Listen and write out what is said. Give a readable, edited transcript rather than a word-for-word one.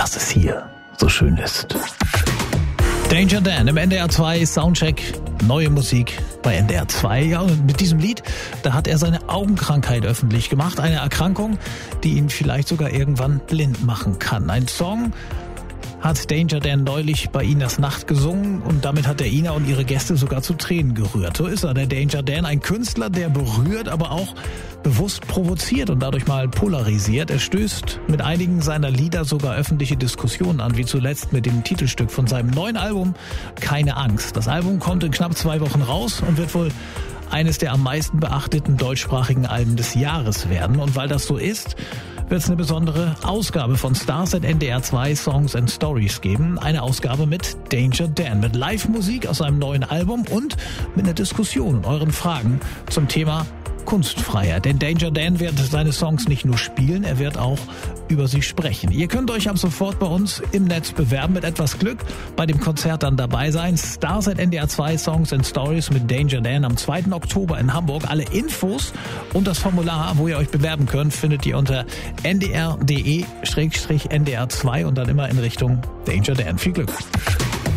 dass es hier so schön ist. Danger Dan im NDR 2 Soundcheck, neue Musik bei NDR 2. Ja, und mit diesem Lied, da hat er seine Augenkrankheit öffentlich gemacht. Eine Erkrankung, die ihn vielleicht sogar irgendwann blind machen kann. Ein Song hat Danger Dan neulich bei Inas Nacht gesungen und damit hat er Ina und ihre Gäste sogar zu Tränen gerührt. So ist er, der Danger Dan, ein Künstler, der berührt, aber auch bewusst provoziert und dadurch mal polarisiert. Er stößt mit einigen seiner Lieder sogar öffentliche Diskussionen an, wie zuletzt mit dem Titelstück von seinem neuen Album Keine Angst. Das Album kommt in knapp 2 Wochen raus und wird wohl eines der am meisten beachteten deutschsprachigen Alben des Jahres werden. Und weil das so ist, wird es eine besondere Ausgabe von Stars at NDR 2 Songs and Stories geben. Eine Ausgabe mit Danger Dan, mit Live-Musik aus seinem neuen Album und mit einer Diskussion und euren Fragen zum Thema Kunstfreiheit. Denn Danger Dan wird seine Songs nicht nur spielen, er wird auch über sie sprechen. Ihr könnt euch ab sofort bei uns im Netz bewerben, mit etwas Glück bei dem Konzert dann dabei sein. Stars at NDR 2 Songs and Stories mit Danger Dan am 2. Oktober in Hamburg. Alle Infos und das Formular, wo ihr euch bewerben könnt, findet ihr unter ndr.de/ndr2 und dann immer in Richtung Danger Dan. Viel Glück!